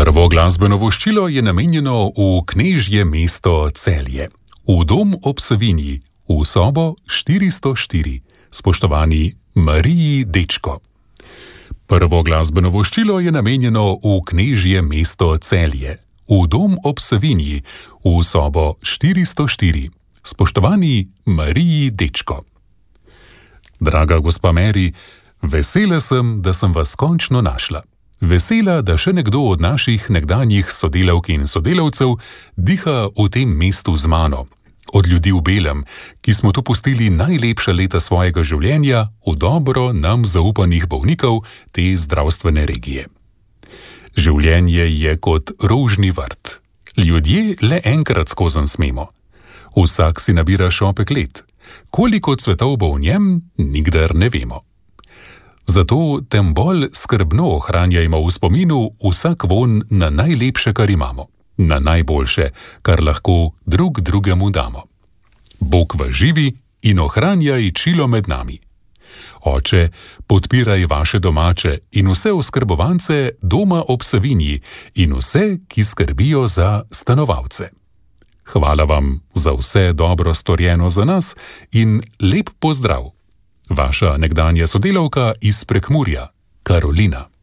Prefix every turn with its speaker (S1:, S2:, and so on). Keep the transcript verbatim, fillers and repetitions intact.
S1: Prvo glasbeno voščilo je namenjeno v knežje mesto Celje, v dom ob Savinji, v sobo štiristo štiri, spoštovani Mariji Dečko. Prvo glasbeno voščilo je namenjeno v knežje mesto Celje, v dom ob Savinji, v sobo štiristo štiri, spoštovani Mariji Dečko. Draga gospa Mary, vesela sem, da sem vas končno našla. Vesela, da še nekdo od naših nekdanjih sodelavk in sodelavcev diha v tem mestu z mano. Od ljudi v belem, ki smo tu pustili najlepša leta svojega življenja v dobro nam zaupanih bolnikov te zdravstvene regije. Življenje je kot rožni vrt. Ljudje le enkrat skozenj smemo. Vsak si nabira šopek let. Koliko cvetov bo v njem, nikdar ne vemo. Zato tem bolj skrbno ohranjajmo v spominu vsak von na najlepše, kar imamo, na najboljše, kar lahko drug drugemu damo. Bog vas živi in ohranjaj čilo med nami. Oče, podpiraj vaše domače in vse oskrbovance doma ob Savinji in vse, ki skrbijo za stanovalce. Hvala vam za vse dobro storjeno za nas in lep pozdrav. Vaša nekdanja sodelavka iz Prekmurja, Karolina.